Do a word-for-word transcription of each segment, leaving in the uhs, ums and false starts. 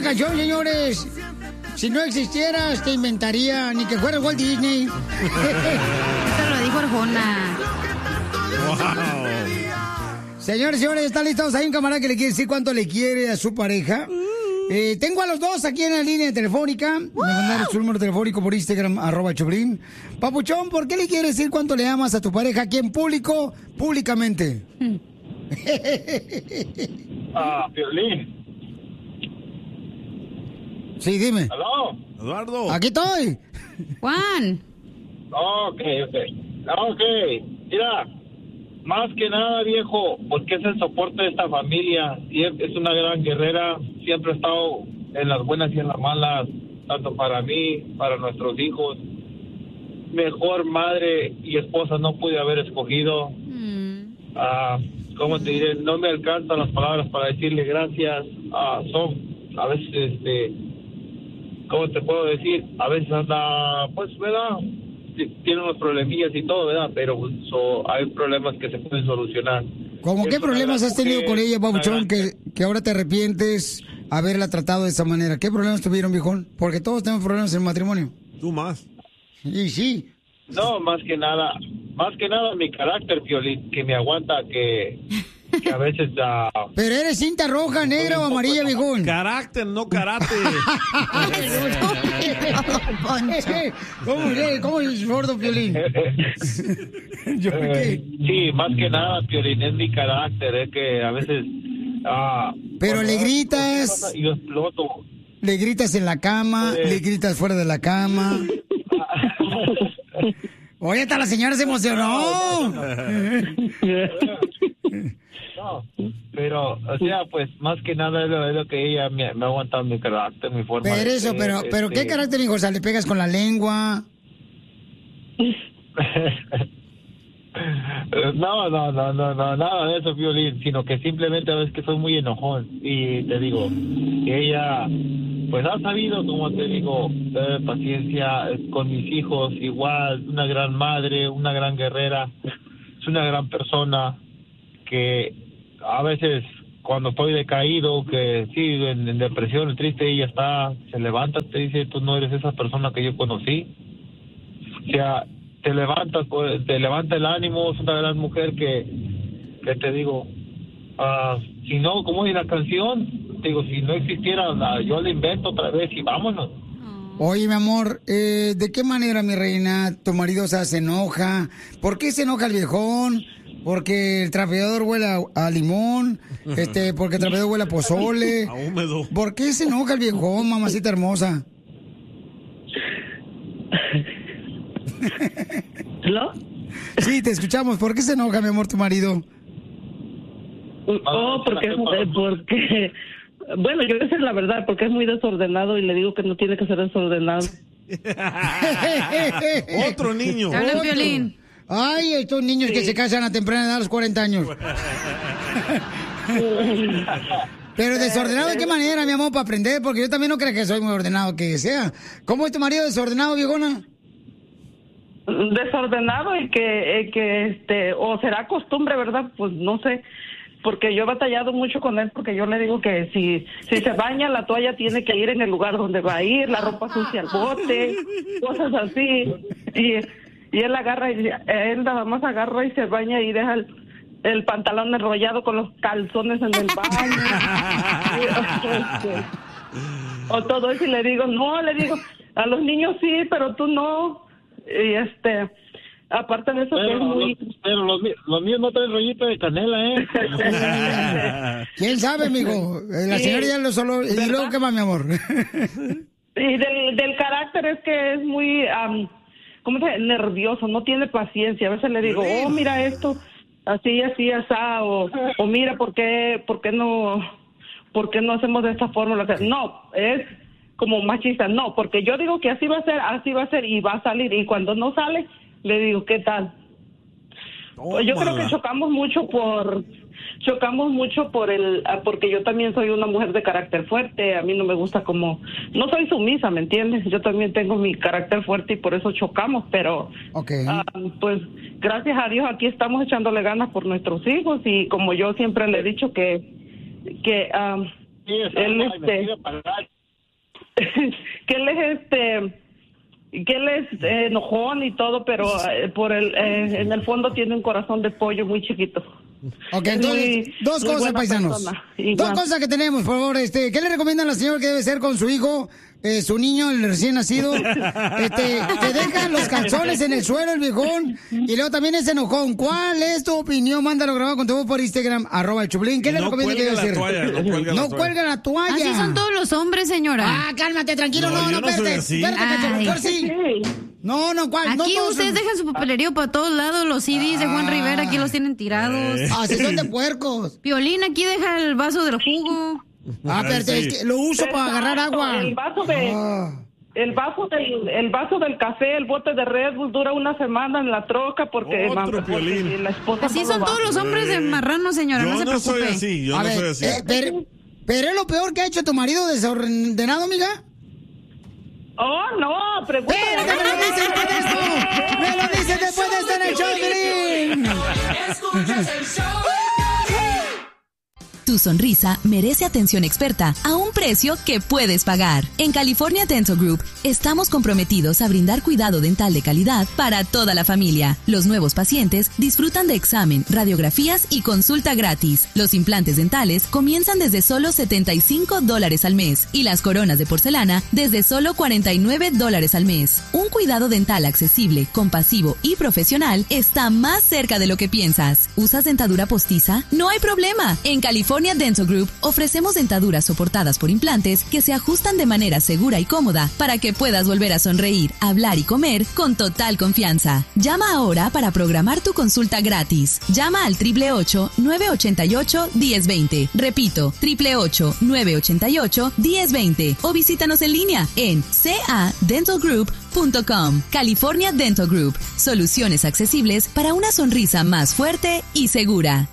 canción, señores. Si no existieras, te inventaría, ni que fuera Walt Disney. Eso lo dijo Arjona. Wow. Señores, señores, ¿están listos? Hay un camarada que le quiere decir cuánto le quiere a su pareja. Eh, tengo a los dos aquí en la línea telefónica. Me mandaron su número telefónico por Instagram, arroba Choplin. Papuchón, ¿por qué le quieres decir cuánto le amas a tu pareja aquí en público, públicamente? Ah, Piolín. Sí, dime. ¿Aló? Eduardo. Aquí estoy. Juan. Ok, ok. Ok, mira, más que nada, viejo, porque es el soporte de esta familia. Es una gran guerrera. Siempre ha estado en las buenas y en las malas, tanto para mí, para nuestros hijos. Mejor madre y esposa no pude haber escogido. Mm. Ah, ¿cómo te diré? No me alcanzan las palabras para decirle gracias. Ah, son, a veces, este, ¿cómo te puedo decir? A veces anda, pues, ¿verdad? Tiene unos problemillas y todo, ¿verdad? Pero so, hay problemas que se pueden solucionar. ¿Cómo qué problemas has tenido con ella, Pabuchón, que, que ahora te arrepientes haberla tratado de esa manera? ¿Qué problemas tuvieron, viejón? Porque todos tenemos problemas en el matrimonio. Tú más. Y sí. No, más que nada, más que nada mi carácter, Piolín, que me aguanta, que, que a veces... Uh, Pero eres cinta roja, negra o amarilla, viejón. Carácter, no karate. ¿Cómo, ¿Cómo es gordo, Piolín? ¿Yo eh, sí, más que nada, Piolín, es mi carácter, es que a veces... Uh, Pero le gritas... Y yo exploto. Le gritas en la cama, eh. le gritas fuera de la cama... Oye, hasta la señora se emocionó. No, no, no, pero, o sea, pues, más que nada es lo, es lo que ella me, me ha aguantado mi carácter, mi forma pero de eso, ser, pero, este... pero, ¿qué carácter, hijo? O sea, ¿le pegas con la lengua? No, no, no, no, no, nada de eso, Violín, sino que simplemente a veces que soy muy enojón y te digo, ella... Pues ha sabido, como te digo, tener paciencia con mis hijos, igual, una gran madre, una gran guerrera, es una gran persona que a veces cuando estoy decaído, que sí, en, en depresión, triste, ella está, se levanta, te dice, tú no eres esa persona que yo conocí. O sea, te levanta, te levanta el ánimo, es una gran mujer que, que te digo, uh, si no, como dice la canción, digo, si no existiera, yo la invento otra vez y vámonos. Oye, mi amor, eh, ¿de qué manera, mi reina, tu marido o sea, se enoja? ¿Por qué se enoja el viejón? Porque el trapeador huele a, a limón, este, porque el trapeador huele a pozole. A húmedo. ¿Por qué se enoja el viejón, mamacita hermosa? ¿Hello? Sí, te escuchamos. ¿Por qué se enoja, mi amor, tu marido? Oh, porque, porque, bueno, yo voy a decir la verdad, porque es muy desordenado y le digo que no tiene que ser desordenado. Otro niño. Habla en violín. Ay, estos niños sí. que se casan a temprana edad a los cuarenta años. Pero desordenado, ¿de qué manera, mi amor, para aprender? Porque yo también no creo que soy muy ordenado que sea. ¿Cómo es tu marido desordenado, viejona? Desordenado y que, eh, que este, o será costumbre, ¿verdad? Pues no sé. Porque yo he batallado mucho con él, porque yo le digo que si, si se baña, la toalla tiene que ir en el lugar donde va a ir, la ropa sucia al bote, cosas así. Y, y él agarra, y él nada más agarra y se baña y deja el, el pantalón enrollado con los calzones en el baño. O todo eso, y le digo, no, le digo, a los niños sí, pero tú no. Y este... Aparte de eso, pero, que es muy... Los, pero los, los míos no traen rollito de canela, ¿eh? ¿Quién sabe, amigo? La señora ya lo solo... ¿Y ¿verdad? Luego qué más, mi amor? Y del, del carácter es que es muy... Um, ¿cómo se dice? Nervioso, no tiene paciencia. A veces le digo, oh, mira esto, así, así, así, o, o mira, ¿por qué, por qué no, por qué no hacemos de esta forma? No, es como machista. No, porque yo digo que así va a ser, así va a ser, y va a salir. Y cuando no sale... Le digo, ¿qué tal? Toma. Yo creo que chocamos mucho por chocamos mucho por el porque yo también soy una mujer de carácter fuerte. A mí no me gusta como no soy sumisa, ¿me entiendes? Yo también tengo mi carácter fuerte y por eso chocamos, pero okay. uh, pues gracias a Dios aquí estamos echándole ganas por nuestros hijos y como yo siempre le he dicho que que um, sí, él este que él es este, que él es eh, enojón y todo, pero eh, por el, eh, en el fondo tiene un corazón de pollo muy chiquito. Ok, entonces, muy, dos muy cosas, paisanos. Dos cosas que tenemos, por favor. Este, ¿qué le recomiendan a la señora que debe ser con su hijo, eh, su niño, el recién nacido? Este, que dejan los calzones en el suelo, el viejón, y luego también es enojón. ¿Cuál es tu opinión? Mándalo grabado con tu voz por Instagram, arroba el Choplin. ¿Qué le no recomienda que debe hacer? Toalla, no cuelga no la toalla. cuelga la toalla. Así son todos los hombres, señora. Ah, cálmate, tranquilo. No, no, no, no espérate. soy así. Espérate, sí. No, no, ¿cuál? Aquí no ustedes son... dejan su papelerío para todos lados, los C Ds ah. de Juan Rivera, aquí los tienen tirados. Ah, sí, son de puercos. Piolín aquí deja el vaso del jugo. Ah, pero sí. es que lo uso Exacto, para agarrar agua. El vaso de... Ah. El vaso del el vaso del café, el bote de Red Bull dura una semana en la troca porque, Otro porque la esposa así no son todos los hombres de marrano, señora, yo no se no preocupe. Soy así, yo a no ver, soy así. Eh, pero, pero es lo peor que ha hecho tu marido desordenado, amiga. Oh, no, pregúntale. ¡Pero que me lo dicen por esto! ¡Me lo dicen después de estar en el show, Piolín! Escuchas el show. Tu sonrisa merece atención experta a un precio que puedes pagar. En California Dental Group estamos comprometidos a brindar cuidado dental de calidad para toda la familia. Los nuevos pacientes disfrutan de examen, radiografías y consulta gratis. Los implantes dentales comienzan desde solo setenta y cinco dólares al mes y las coronas de porcelana desde solo cuarenta y nueve dólares al mes. Un cuidado dental accesible, compasivo y profesional está más cerca de lo que piensas. ¿Usas dentadura postiza? No hay problema. En California Dental Group ofrecemos dentaduras soportadas por implantes que se ajustan de manera segura y cómoda para que puedas volver a sonreír, hablar y comer con total confianza. Llama ahora para programar tu consulta gratis. Llama al triple ocho, nueve ocho ocho, diez veinte. Repito, triple ocho, nueve ocho ocho, diez veinte. O visítanos en línea en c a dental group punto com. California Dental Group. Soluciones accesibles para una sonrisa más fuerte y segura.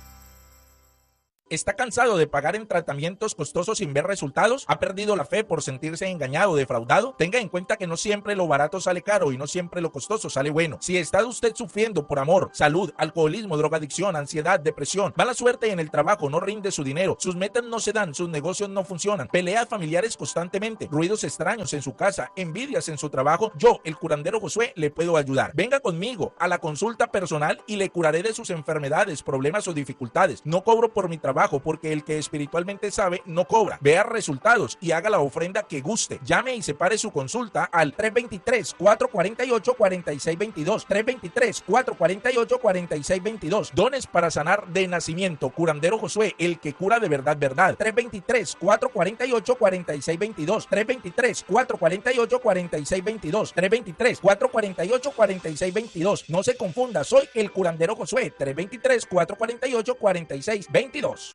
¿Está cansado de pagar en tratamientos costosos sin ver resultados? ¿Ha perdido la fe por sentirse engañado o defraudado? Tenga en cuenta que no siempre lo barato sale caro y no siempre lo costoso sale bueno. Si está usted sufriendo por amor, salud, alcoholismo, drogadicción, ansiedad, depresión, mala suerte en el trabajo, no rinde su dinero, sus metas no se dan, sus negocios no funcionan, peleas familiares constantemente, ruidos extraños en su casa, envidias en su trabajo, yo, el curandero Josué, le puedo ayudar. Venga conmigo a la consulta personal y le curaré de sus enfermedades, problemas o dificultades. No cobro por mi trabajo porque el que espiritualmente sabe no cobra. Vea resultados y haga la ofrenda que guste. Llame y separe su consulta al tres dos tres, cuatro cuatro ocho, cuatro seis dos dos. tres dos tres, cuatro cuatro ocho, cuatro seis dos dos. Dones para sanar de nacimiento. Curandero Josué, el que cura de verdad, verdad. tres dos tres, cuatro cuatro ocho, cuatro seis dos dos. tres dos tres, cuatro cuatro ocho, cuatro seis dos dos. tres dos tres, cuatro cuatro ocho, cuatro seis dos dos. No se confunda, soy el curandero Josué. tres dos tres, cuatro cuatro ocho, cuatro seis dos dos.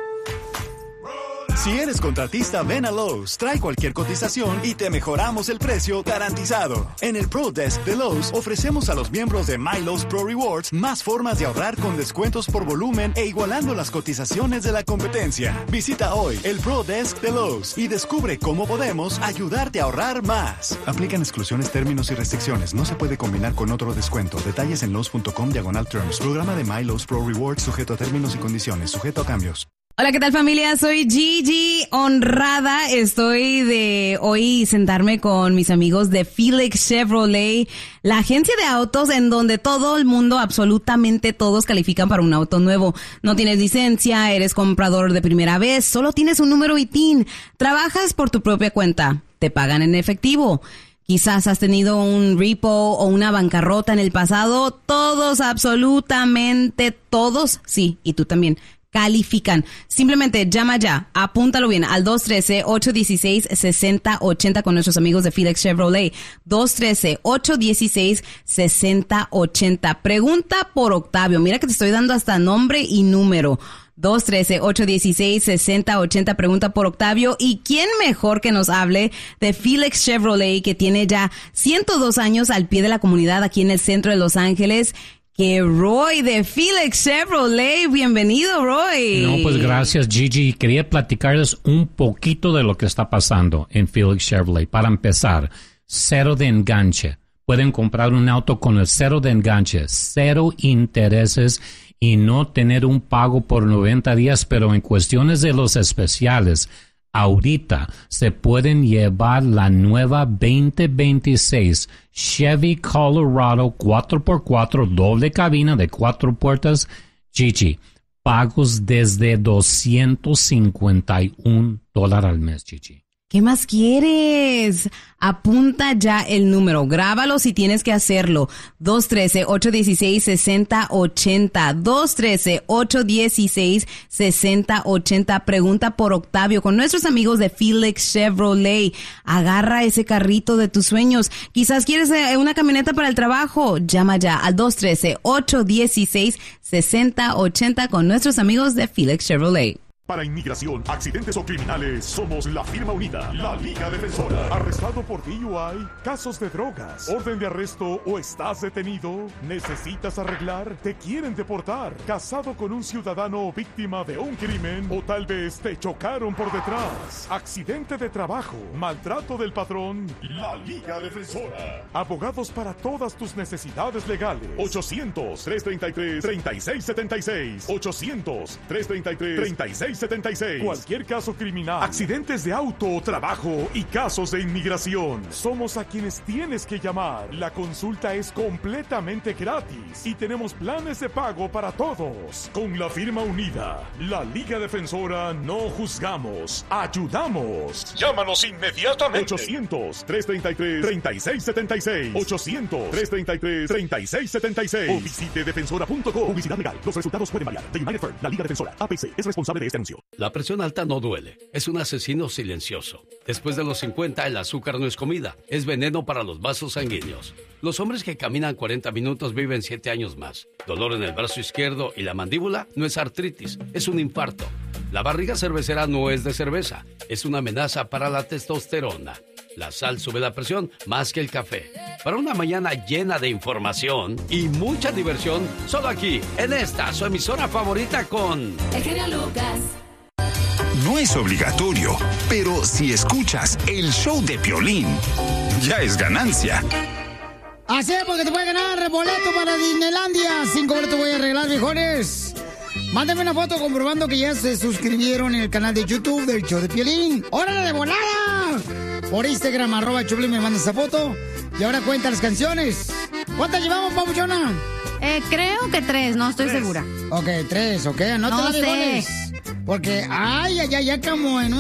Si eres contratista, ven a Lowe's, trae cualquier cotización y te mejoramos el precio garantizado. En el Pro Desk de Lowe's ofrecemos a los miembros de MyLowe's Pro Rewards más formas de ahorrar con descuentos por volumen e igualando las cotizaciones de la competencia. Visita hoy el Pro Desk de Lowe's y descubre cómo podemos ayudarte a ahorrar más. Aplican exclusiones, términos y restricciones. No se puede combinar con otro descuento. Detalles en Lowe's punto com diagonal terms. Programa de MyLowe's Pro Rewards sujeto a términos y condiciones. Sujeto a cambios. Hola, ¿qué tal, familia? Soy Gigi, honrada. Estoy de hoy sentarme con mis amigos de Felix Chevrolet, la agencia de autos en donde todo el mundo, absolutamente todos, califican para un auto nuevo. No tienes licencia, eres comprador de primera vez, solo tienes un número I T I N, trabajas por tu propia cuenta, te pagan en efectivo. Quizás has tenido un repo o una bancarrota en el pasado. Todos, absolutamente todos, sí, y tú también, califican. Simplemente llama ya, apúntalo bien, al dos uno tres, ocho uno seis, seis cero ocho cero con nuestros amigos de Felix Chevrolet. dos uno tres, ocho uno seis, seis cero ocho cero. Pregunta por Octavio. Mira que te estoy dando hasta nombre y número. dos uno tres, ocho uno seis, seis cero ocho cero. Pregunta por Octavio. ¿Y quién mejor que nos hable de Felix Chevrolet, que tiene ya ciento dos años al pie de la comunidad aquí en el centro de Los Ángeles, que Roy de Felix Chevrolet? Bienvenido, Roy. No, pues gracias, Gigi. Quería platicarles un poquito de lo que está pasando en Felix Chevrolet. Para empezar, cero de enganche. Pueden comprar un auto con el cero de enganche, cero intereses y no tener un pago por noventa días, pero en cuestiones de los especiales, ahorita se pueden llevar la nueva veinte veintiséis Chevy Colorado cuatro por cuatro doble cabina de cuatro puertas. Gigi, pagos desde doscientos cincuenta y un dólares al mes, Gigi. ¿Qué más quieres? Apunta ya el número. Grábalo si tienes que hacerlo. dos uno tres, ocho uno seis, seis cero ocho cero. dos uno tres, ocho uno seis, seis cero ocho cero. Pregunta por Octavio con nuestros amigos de Felix Chevrolet. Agarra ese carrito de tus sueños. Quizás quieres una camioneta para el trabajo. Llama ya al dos uno tres, ocho uno seis, seis cero ocho cero con nuestros amigos de Felix Chevrolet. Para inmigración, accidentes o criminales, somos la firma unida, la Liga Defensora. ¿Arrestado por D U I? ¿Casos de drogas? ¿Orden de arresto o estás detenido? ¿Necesitas arreglar? ¿Te quieren deportar? ¿Casado con un ciudadano o víctima de un crimen? ¿O tal vez te chocaron por detrás? ¿Accidente de trabajo? ¿Maltrato del patrón? La Liga Defensora. Abogados para todas tus necesidades legales. ochocientos, tres treinta y tres, treinta y seis setenta y seis. ochocientos, tres treinta y tres, treinta y seis setenta y seis. Cualquier caso criminal, accidentes de auto o trabajo y casos de inmigración. Somos a quienes tienes que llamar. La consulta es completamente gratis y tenemos planes de pago para todos. Con la firma unida, la Liga Defensora, no juzgamos, ayudamos. Llámanos inmediatamente. ochocientos, tres treinta y tres, treinta y seis setenta y seis. ochocientos, tres treinta y tres, treinta y seis setenta y seis. O visite defensora punto com. Publicidad legal. Los resultados pueden variar. The United Firm, la Liga Defensora, A P C, es responsable de este anuncio. La presión alta no duele, es un asesino silencioso. Después de los cincuenta, el azúcar no es comida, es veneno para los vasos sanguíneos. Los hombres que caminan cuarenta minutos viven siete años más. Dolor en el brazo izquierdo y la mandíbula no es artritis, es un infarto. La barriga cervecera no es de cerveza, es una amenaza para la testosterona. La sal sube la presión más que el café. Para una mañana llena de información y mucha diversión, solo aquí, en esta, su emisora favorita con... El genio Lucas. No es obligatorio, pero si escuchas el show de Piolín, ya es ganancia. Así es, porque te puede ganar boleto para Disneylandia. Cinco boletos voy a arreglar, viejones. Mándame una foto comprobando que ya se suscribieron en el canal de YouTube del show de Piolín. ¡Órale de volada! Por Instagram, arroba Choplin, me mandas esa foto. Y ahora cuenta las canciones. ¿Cuántas llevamos, papuchona? Eh, creo que tres, no estoy tres. segura. Ok, tres, ok, anótala, no sé. viejones. Porque, ay, ay, ay, ya como en